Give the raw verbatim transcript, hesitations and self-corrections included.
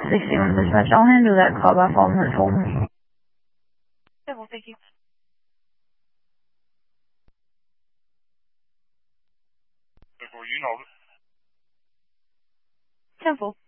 sixty-one dispatch. I'll handle that call by phone when it's over. Yeah, well, thank you. Before you know it. Simple.